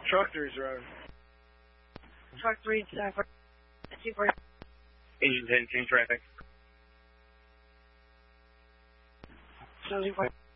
Truck 3's road. Truck 3, 240. Engine 10, change traffic. 240.